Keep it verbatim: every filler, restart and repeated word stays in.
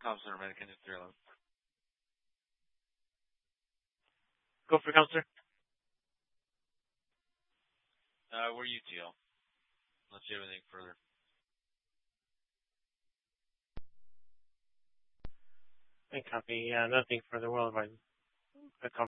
Counselor American three eleven. Go for Counselor. Uh, we're U T L. Unless you have anything further. And copy. Yeah, nothing further. Well advised.